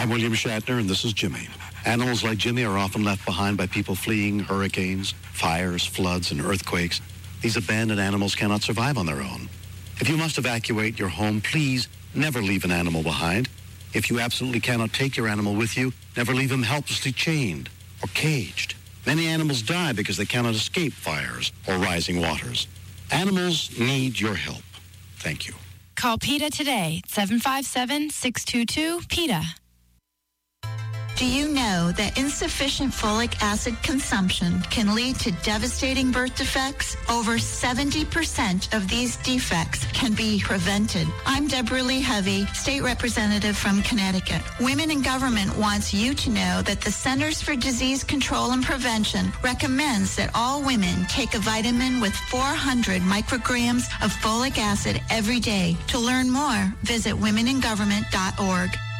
I'm William Shatner, and this is Jimmy. Animals like Jimmy are often left behind by people fleeing hurricanes, fires, floods, and earthquakes. These abandoned animals cannot survive on their own. If you must evacuate your home, please never leave an animal behind. If you absolutely cannot take your animal with you, never leave him helplessly chained or caged. Many animals die because they cannot escape fires or rising waters. Animals need your help. Thank you. Call PETA today, 757-622-PETA. Do you know that insufficient folic acid consumption can lead to devastating birth defects? Over 70% of these defects can be prevented. I'm Deborah Lee Hovey, state representative from Connecticut. Women in Government wants you to know that the Centers for Disease Control and Prevention recommends that all women take a vitamin with 400 micrograms of folic acid every day. To learn more, visit womeningovernment.org.